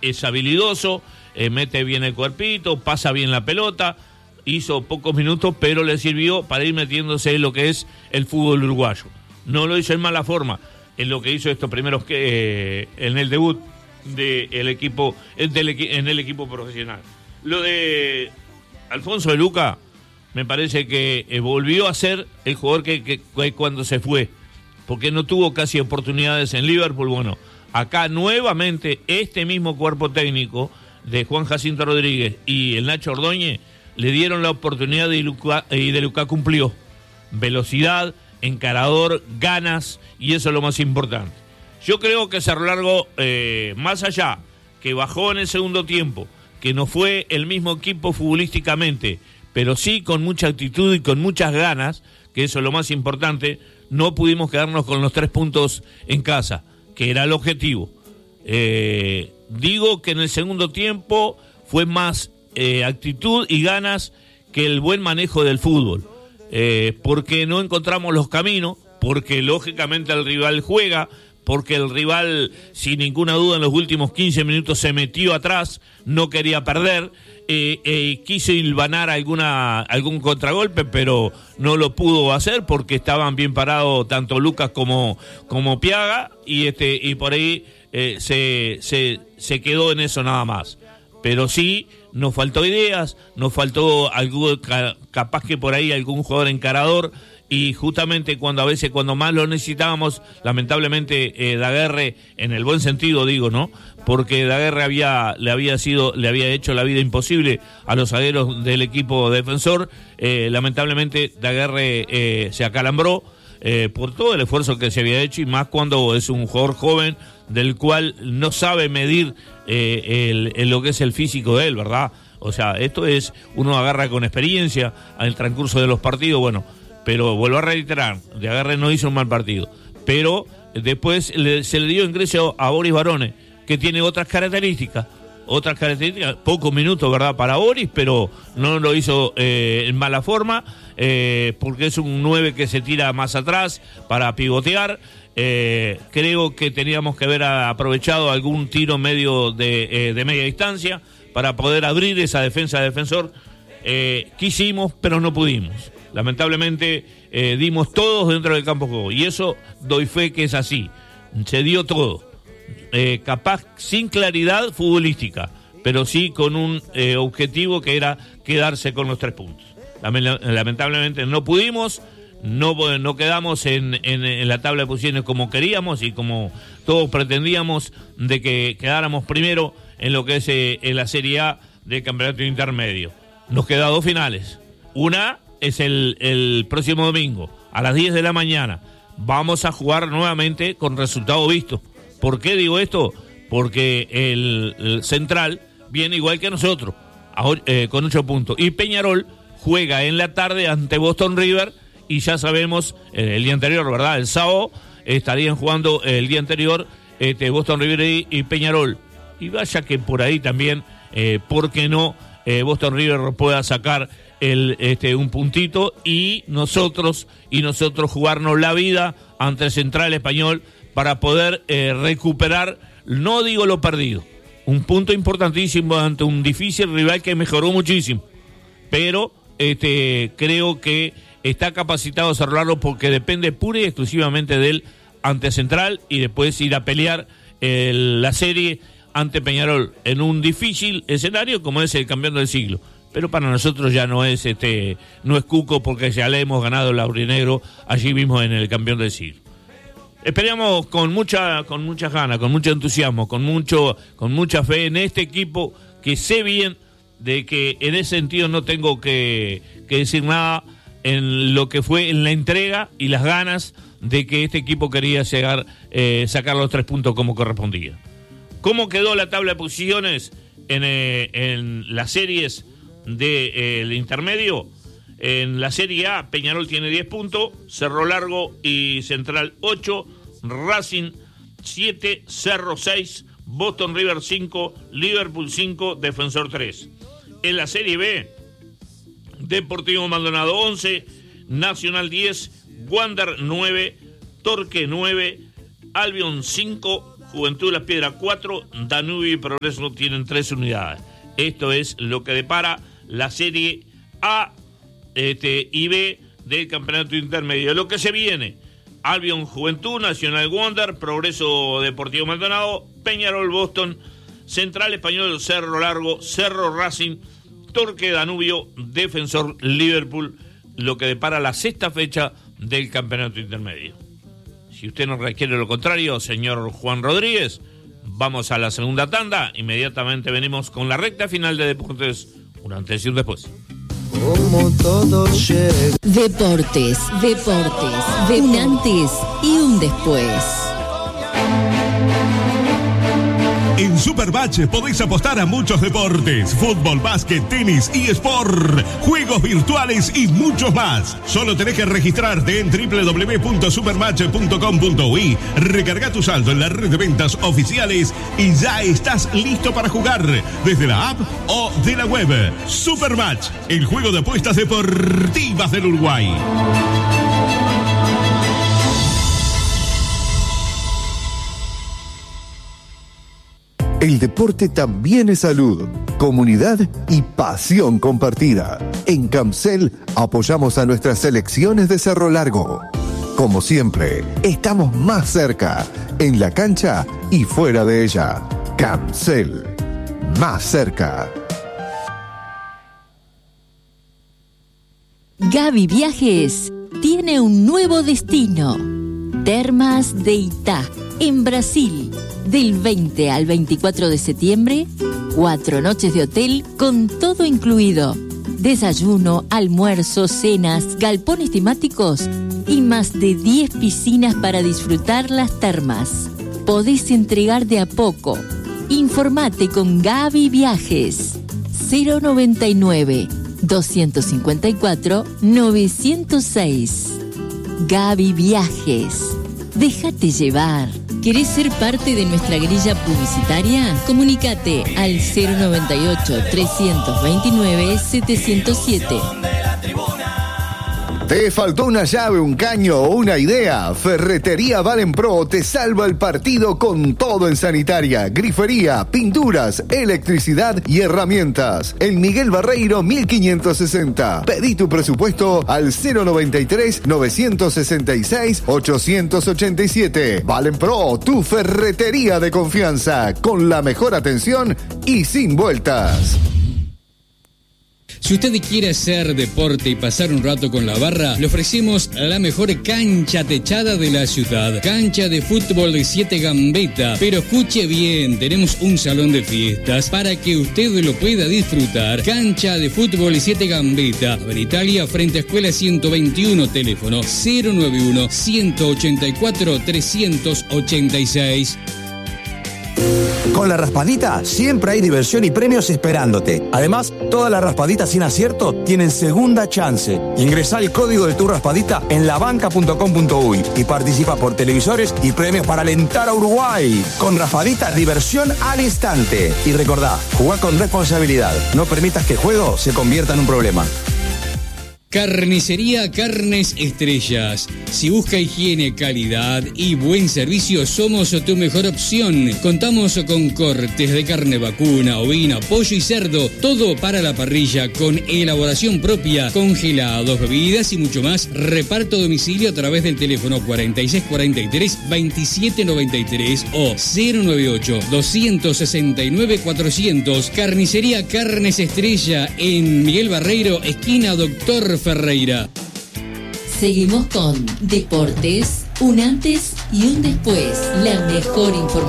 es habilidoso, mete bien el cuerpito, pasa bien la pelota, hizo pocos minutos, pero le sirvió para ir metiéndose en lo que es el fútbol uruguayo. No lo hizo en mala forma, en lo que hizo estos primeros en el debut del equipo, en el equipo profesional. Lo de Alfonso de Luca, me parece que volvió a ser el jugador que cuando se fue, porque no tuvo casi oportunidades en Liverpool. Bueno, acá nuevamente este mismo cuerpo técnico de Juan Jacinto Rodríguez y el Nacho Ordóñez le dieron la oportunidad y de Luca cumplió. Velocidad, encarador, ganas, y eso es lo más importante. Yo creo que Cerro Largo, más allá que bajó en el segundo tiempo, que no fue el mismo equipo futbolísticamente, pero sí con mucha actitud y con muchas ganas, que eso es lo más importante, no pudimos quedarnos con los 3 puntos en casa, que era el objetivo. Digo que en el segundo tiempo fue más actitud y ganas que el buen manejo del fútbol, porque no encontramos los caminos, porque lógicamente el rival juega, porque el rival, sin ninguna duda, en los últimos 15 minutos se metió atrás, no quería perder, quiso hilvanar algún contragolpe, pero no lo pudo hacer porque estaban bien parados tanto Lucas como Piaga, y por ahí se quedó en eso nada más. Pero sí, nos faltó ideas, nos faltó capaz que por ahí algún jugador encarador, y justamente cuando más lo necesitábamos, lamentablemente Daguerre, en el buen sentido digo, ¿no? Porque Daguerre le había hecho la vida imposible a los zagueros del equipo defensor. Lamentablemente Daguerre se acalambró por todo el esfuerzo que se había hecho, y más cuando es un jugador joven del cual no sabe medir lo que es el físico de él, ¿verdad? O sea, esto es, uno agarra con experiencia en el transcurso de los partidos, bueno. Pero vuelvo a reiterar, Daguerre no hizo un mal partido, pero después se le dio ingreso a Boris Barone, que tiene otras características, pocos minutos, ¿verdad?, para Boris, pero no lo hizo en mala forma, porque es un 9 que se tira más atrás para pivotear. Creo que teníamos que haber aprovechado algún tiro medio de media distancia para poder abrir esa defensa de defensor. Quisimos, pero no pudimos. Lamentablemente dimos todos dentro del campo de juego, y eso doy fe que es así. Se dio todo, capaz sin claridad futbolística, pero sí con un objetivo que era quedarse con los 3 puntos. Lamentablemente no pudimos, no quedamos en la tabla de posiciones como queríamos y como todos pretendíamos, de que quedáramos primero en lo que es en la Serie A del campeonato intermedio. Nos quedan 2 finales. Una es el próximo domingo, a las 10 de la mañana. Vamos a jugar nuevamente con resultado visto. ¿Por qué digo esto? Porque el Central viene igual que nosotros, con 8 puntos. Y Peñarol juega en la tarde ante Boston River, y ya sabemos, el día anterior, ¿verdad? El sábado estarían jugando el día anterior Boston River y Peñarol. Y vaya que por ahí también, ¿por qué no? Boston River pueda sacar un puntito, y nosotros jugarnos la vida ante el Central Español para poder recuperar, no digo lo perdido, un punto importantísimo ante un difícil rival que mejoró muchísimo, pero creo que está capacitado a cerrarlo, porque depende pura y exclusivamente de él ante Central, y después ir a pelear la serie ante Peñarol en un difícil escenario como es el campeón del siglo. Pero para nosotros ya no es cuco, porque ya le hemos ganado el aurinegro allí mismo en el campeón del siglo. Esperamos con muchas ganas, con mucho entusiasmo, con mucha fe en este equipo, que sé bien de que en ese sentido no tengo que decir nada en lo que fue en la entrega y las ganas de que este equipo quería sacar los 3 puntos como correspondía. ¿Cómo quedó la tabla de posiciones en las series del intermedio? En la Serie A, Peñarol tiene 10 puntos, Cerro Largo y Central 8, Racing 7, Cerro 6, Boston River 5, Liverpool 5, Defensor 3. En la Serie B, Deportivo Maldonado 11, Nacional 10, Wander 9, Torque 9, Albion 5, Juventud Las Piedras 4, Danubio y Progreso tienen 3 unidades. Esto es lo que depara la Serie A y B del campeonato intermedio. Lo que se viene: Albion Juventud, Nacional Wander, Progreso Deportivo Maldonado, Peñarol Boston, Central Español Cerro Largo, Cerro Racing, Torque Danubio, Defensor Liverpool, lo que depara la 6ª fecha del campeonato intermedio. Si usted no requiere lo contrario, señor Juan Rodríguez, vamos a la segunda tanda. Inmediatamente venimos con la recta final de Deportes, un antes y un después. Como todo llega. Deportes, un antes y un después. En Supermatch podéis apostar a muchos deportes: fútbol, básquet, tenis, eSport, juegos virtuales y muchos más. Solo tenés que registrarte en www.supermatch.com.uy, recarga tu saldo en la red de ventas oficiales y ya estás listo para jugar desde la app o de la web. Supermatch, el juego de apuestas deportivas del Uruguay. El deporte también es salud, comunidad y pasión compartida. En Camcel apoyamos a nuestras selecciones de Cerro Largo. Como siempre, estamos más cerca, en la cancha y fuera de ella. Camcel, más cerca. Gaby Viajes tiene un nuevo destino. Termas de Itá, en Brasil. Del 20 al 24 de septiembre, 4 noches de hotel con todo incluido. Desayuno, almuerzo, cenas, galpones temáticos y más de 10 piscinas para disfrutar las termas. Podés entregar de a poco. Informate con Gaby Viajes. 099-254-906. Gaby Viajes. Déjate llevar. ¿Querés ser parte de nuestra grilla publicitaria? Comunícate al 098-329-707. ¿Te faltó una llave, un caño o una idea? Ferretería Valenpro te salva el partido con todo en sanitaria, grifería, pinturas, electricidad y herramientas. En Miguel Barreiro 1560. Pedí tu presupuesto al 093-966-887. Valenpro, tu ferretería de confianza, con la mejor atención y sin vueltas. Si usted quiere hacer deporte y pasar un rato con la barra, le ofrecemos la mejor cancha techada de la ciudad. Cancha de fútbol de 7 Gambetta. Pero escuche bien, tenemos un salón de fiestas para que usted lo pueda disfrutar. Cancha de fútbol de 7 Gambetta. En Italia, frente a Escuela 121, teléfono 091-184-386. Con la raspadita siempre hay diversión y premios esperándote. Además, todas las raspaditas sin acierto tienen segunda chance. Ingresá el código de tu raspadita en labanca.com.uy y participa por televisores y premios para alentar a Uruguay. Con raspadita, diversión al instante. Y recordá, jugá con responsabilidad. No permitas que el juego se convierta en un problema. Carnicería Carnes Estrellas. Si busca higiene, calidad y buen servicio, somos tu mejor opción. Contamos con cortes de carne vacuna, ovina, pollo y cerdo. Todo para la parrilla con elaboración propia, congelados, bebidas y mucho más. Reparto a domicilio a través del teléfono 4643-2793 o 098-269-400. Carnicería Carnes Estrella en Miguel Barreiro, esquina Doctor Ferreira. Seguimos con Deportes, un antes y un después. La mejor información.